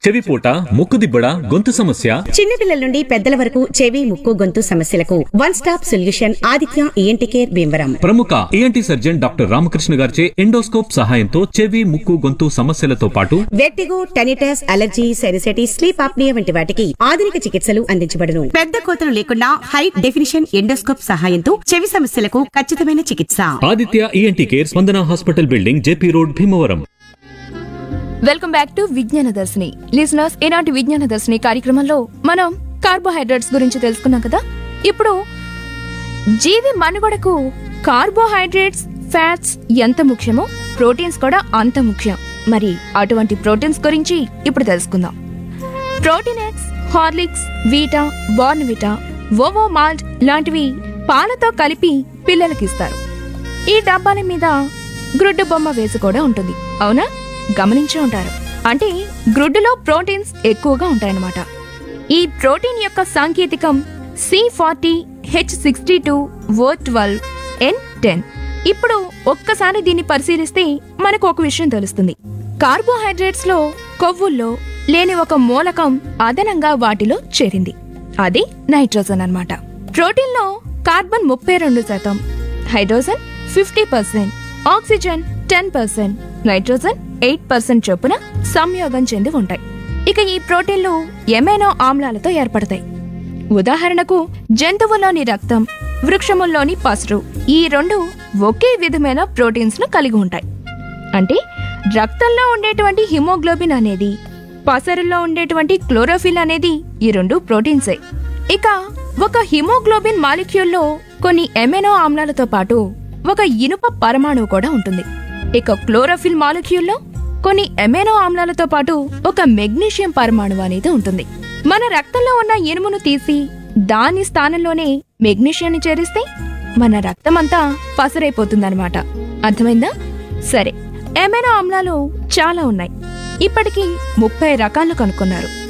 చెవిపోట, ముక్కుదిబ్బడ, గొంతు సమస్య, చిన్నపిల్లల నుండి పెద్దల వరకు చెవి, ముక్కు, గొంతు సమస్యలకు one stop solution Aditya ENT care Bhimavaram. ప్రముఖ ఈఎన్టీ సర్జన్ డాక్టర్ రామకృష్ణ గారిచే ఎండోస్కోప్ సహాయంతో చెవి, ముక్కు, గొంతు సమస్యలతో పాటు vertigo, tinnitus, allergy, sinusitis, sleep apnoea వంటి వాటికి ఆధునిక చికిత్సలు అందించబడును. పెద్ద కోతలు లేకుండా హై డెఫినిషన్ ఎండోస్కోప్ సహాయంతో చెవి సమస్యలకు ఖచ్చితమైన చికిత్స. ఆదిత్య ఈఎన్టీ కేర్, స్పందన hospital building, JP road, Bhimavaram. Welcome back to విజ్ఞాన దర్శిని లిజనర్స్. ఈనాటి విజ్ఞాన దర్శిని కార్యక్రమంలో మనం కార్బోహైడ్రేట్స్ గురించి తెలుసుకున్నాం కదా. ఇప్పుడు జీవి మనుగడకు కార్బోహైడ్రేట్స్, ఫ్యాట్స్ ఎంత ముఖ్యమో ప్రోటీన్స్ కూడా అంత ముఖ్యం. మరి అటువంటి ప్రోటీన్స్ గురించి ఇప్పుడు తెలుసుకుందాం. Protein eggs, Horlicks, Vita, Bournvita, Ovo malt లాంటివి పాలతో కలిపి పిల్లలకిస్తారు. ఈ డబ్బాల మీద గ్రుడ్డు బొమ్మ వేసి కూడా ఉంటుంది, అవునా? గమనించి ఉంటారు. అంటే గ్రుడ్డులో ప్రోటీన్స్ ఎక్కువగా ఉంటాయన్నమాట. ఈ ప్రోటీన్ యొక్క సాంకేతికం C40, H62, O12, N10. ఇప్పుడు ఒక్కసారి దీన్ని పరిశీలిస్తే మనకు ఒక విషయం తెలుస్తుంది. కార్బోహైడ్రేట్స్ లో కొవ్వుల్లో లేని ఒక మూలకం అదనంగా వాటిలో చేరింది. అది నైట్రోజన్ అన్నమాట. ప్రోటీన్ లో కార్బన్ 32%, హైడ్రోజన్ 50%, ఆక్సిజన్ 10%, నైట్రోజన్ 8% చొప్పున సంయోగం చెంది ఉంటాయి. ఇక ఈ ప్రోటీన్లు ఎమైనో ఆమ్లాలతో ఏర్పడతాయి. ఉదాహరణకు జంతువులోని రక్తం, వృక్షముల్లోని పసరు, ఈ రెండు ఒకే విధమైన ప్రోటీన్స్ ను కలిగి ఉంటాయి. అంటే రక్తంలో ఉండేటువంటి హిమోగ్లోబిన్ అనేది, పసరుల్లో ఉండేటువంటి క్లోరోఫిల్ అనేది ఈ రెండు ప్రోటీన్సే. ఇక ఒక హిమోగ్లోబిన్ మాలిక్యూల్లో కొన్ని ఎమైనో ఆమ్లాలతో పాటు ఒక ఇనుప పరమాణువు కూడా ఉంటుంది. ఇక క్లోరోఫిల్ మాలిక్యూల్లో కొన్ని ఎమైనో ఆమ్లాలతో పాటు ఒక మెగ్నీషియం పరమాణువు అనేది ఉంటుంది. మన రక్తంలో ఉన్న ఇనుమును తీసి దాని స్థానంలోనే మెగ్నీషియాన్ని చేరిస్తే మన రక్తమంతా పసరైపోతుందన్నమాట. అర్థమైందా? సరే, ఎమైనో ఆమ్లాలు చాలా ఉన్నాయి. ఇప్పటికీ 30 రకాలను కనుక్కున్నారు.